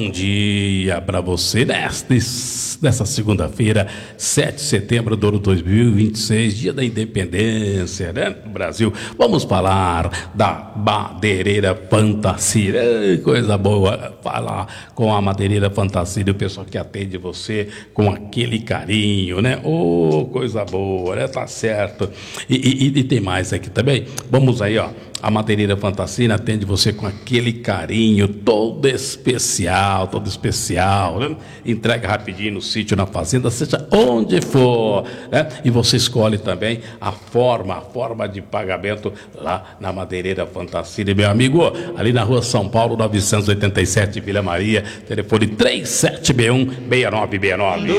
Bom dia para você nessa segunda-feira, 7 de setembro do ano 2026, dia da independência, né, do Brasil. Vamos falar da Madeireira Fantasia. Coisa boa falar com a Madeireira Fantasia, o pessoal que atende você com aquele carinho, né? Oh, coisa boa, né? Tá certo. E tem mais aqui também. Vamos aí, ó. A Madeireira Fantasia atende você com aquele carinho todo especial, né? Entrega rapidinho no sítio, na fazenda, seja onde for, né? E você escolhe também a forma de pagamento lá na Madeireira Fantasia, meu amigo, ali na rua São Paulo, 987, Vila Maria, telefone 3761-6969.